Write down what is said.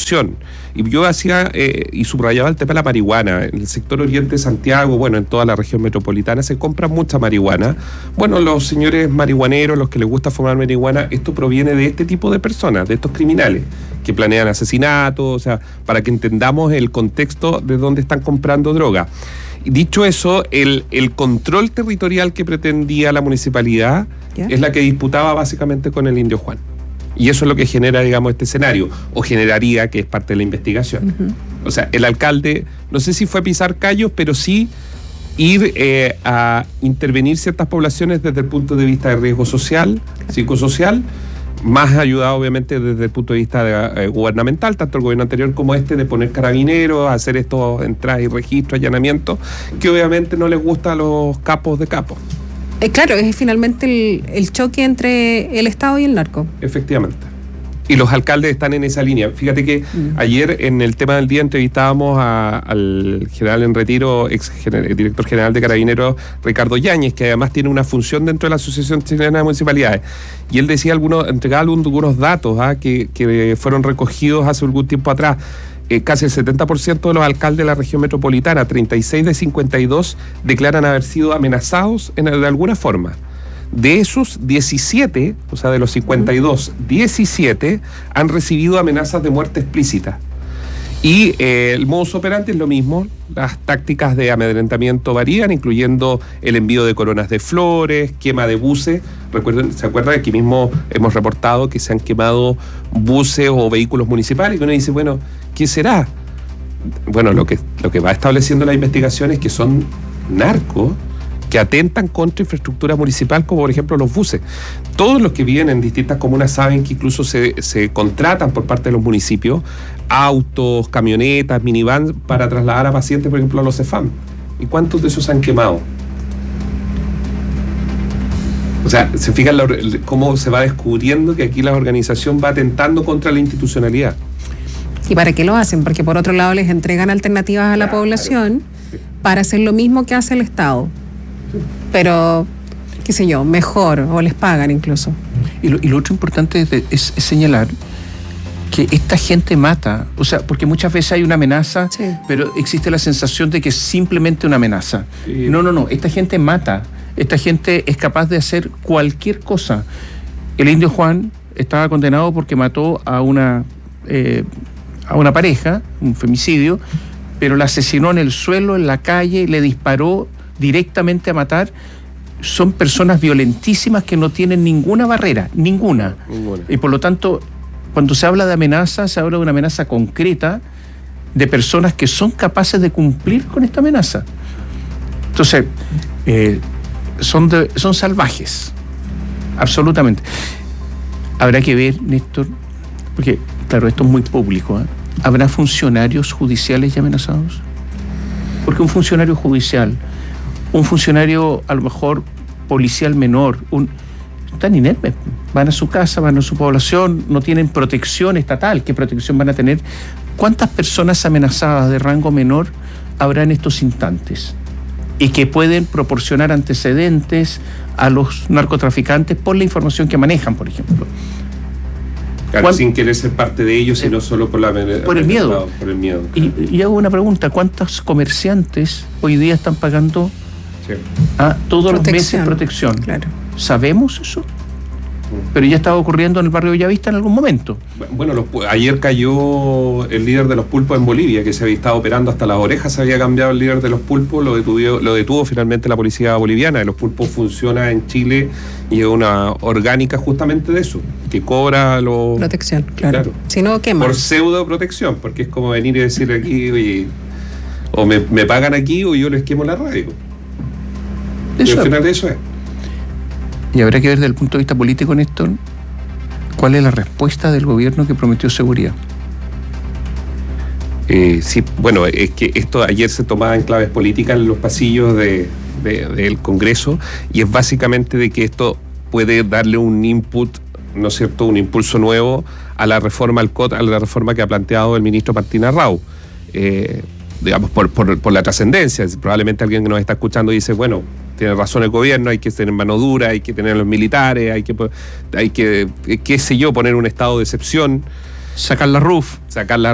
distribución. Y yo hacía y subrayaba el tema de la marihuana. En el sector oriente de Santiago, bueno, en toda la región metropolitana se compra mucha marihuana. Bueno, los señores marihuaneros, los que les gusta fumar marihuana, esto proviene de este tipo de personas, de estos criminales que planean asesinatos, o sea, para que entendamos el contexto de dónde están comprando droga. Dicho eso, el control territorial que pretendía la municipalidad es la que disputaba básicamente con el Indio Juan. Y eso es lo que genera, digamos, este escenario, o generaría, que es parte de la investigación. O sea, el alcalde, no sé si fue pisar callos, pero sí ir a intervenir ciertas poblaciones desde el punto de vista de riesgo social, psicosocial, más ayudado obviamente desde el punto de vista gubernamental, tanto el gobierno anterior como este, de poner carabineros, hacer estos entradas y registros, allanamientos, que obviamente no les gusta a los capos de capos. Claro, es finalmente el choque entre el Estado y el narco. Efectivamente. Y los alcaldes están en esa línea. Fíjate que ayer en el tema del día entrevistábamos al general en retiro, director general de Carabineros, Ricardo Yáñez, que además tiene una función dentro de la Asociación Chilena de Municipalidades. Y él decía entregaba algunos datos que fueron recogidos hace algún tiempo atrás. Casi el 70% de los alcaldes de la región metropolitana, 36 de 52, declaran haber sido amenazados de alguna forma. De esos, 17, o sea, de los 52, 17 han recibido amenazas de muerte explícita. Y el modus operandi es lo mismo, las tácticas de amedrentamiento varían, incluyendo el envío de coronas de flores, quema de buses. ¿Se acuerdan que aquí mismo hemos reportado que se han quemado buses o vehículos municipales? Y uno dice, bueno, ¿qué será? Bueno, lo que va estableciendo la investigación es que son narcos que atentan contra infraestructura municipal, como por ejemplo los buses. Todos los que viven en distintas comunas saben que incluso se contratan por parte de los municipios autos, camionetas, minivans para trasladar a pacientes, por ejemplo, a los CEFAM. ¿Y cuántos de esos se han quemado? O sea, se fijan cómo se va descubriendo que aquí la organización va atentando contra la institucionalidad. ¿Y para qué lo hacen? Porque por otro lado les entregan alternativas a la población para hacer lo mismo que hace el Estado. Pero, qué sé yo, mejor, o les pagan incluso. Y lo otro importante es señalar que esta gente mata, o sea, porque muchas veces hay una amenaza, pero existe la sensación de que es simplemente una amenaza. Sí. No, esta gente mata, esta gente es capaz de hacer cualquier cosa. El Indio Juan estaba condenado porque mató a una pareja, un femicidio, pero la asesinó en el suelo, en la calle, le disparó directamente a matar. Son personas violentísimas que no tienen ninguna barrera, ninguna. Y por lo tanto, cuando se habla de amenaza, se habla de una amenaza concreta de personas que son capaces de cumplir con esta amenaza. Entonces, son salvajes, absolutamente. Habrá que ver, Néstor, porque, claro, esto es muy público, ¿eh? ¿Habrá funcionarios judiciales ya amenazados? Porque un funcionario judicial, un funcionario a lo mejor policial menor, están inermes, van a su casa, van a su población, no tienen protección estatal. ¿Qué protección van a tener? ¿Cuántas personas amenazadas de rango menor habrá en estos instantes? Y que pueden proporcionar antecedentes a los narcotraficantes por la información que manejan, por ejemplo. Claro, sin querer ser parte de ellos, sino solo por el miedo. Por el miedo. Y hago una pregunta, ¿cuántos comerciantes hoy día están pagando todos los meses protección? Claro. ¿Sabemos eso? Pero ya estaba ocurriendo en el barrio Bellavista en algún momento. Bueno, ayer cayó el líder de los pulpos en Bolivia, que se había estado operando hasta las orejas, se había cambiado el líder de los pulpos, lo detuvo finalmente la policía boliviana. Los pulpos funciona en Chile y es una orgánica justamente de eso, que cobra protección, claro. Si no, quema. Por pseudo protección, porque es como venir y decir aquí, oye, o me pagan aquí o yo les quemo la radio. Y al final de eso es. Y habrá que ver desde el punto de vista político, Néstor, cuál es la respuesta del gobierno que prometió seguridad. Sí, bueno, es que esto ayer se tomaba en claves políticas en los pasillos del Congreso, y es básicamente de que esto puede darle un input, ¿no es cierto?, un impulso nuevo a la reforma al COT, a la reforma que ha planteado el ministro Martín Arrau. Digamos, por la trascendencia. Probablemente alguien que nos está escuchando dice, bueno, tiene razón el gobierno, hay que tener mano dura, hay que tener los militares, hay que qué sé yo, poner un estado de excepción. Sacar la RUF.